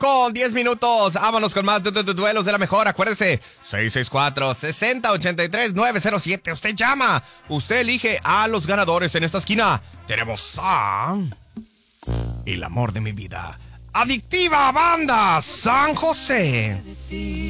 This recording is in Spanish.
con 10 minutos. Vámonos con más duelos de la mejor. Acuérdese, 664-6083-907. Usted llama, usted elige a los ganadores en esta esquina. Tenemos a... el amor de mi vida. Adictiva Banda San José.